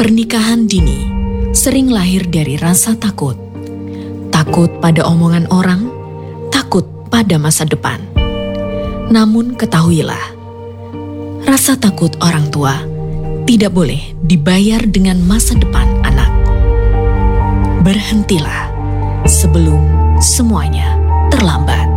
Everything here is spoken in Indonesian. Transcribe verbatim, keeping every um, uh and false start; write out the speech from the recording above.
Pernikahan dini sering lahir dari rasa takut. Takut pada omongan orang, takut pada masa depan. Namun ketahuilah, rasa takut orang tua tidak boleh dibayar dengan masa depan anak. Berhentilah sebelum semuanya terlambat.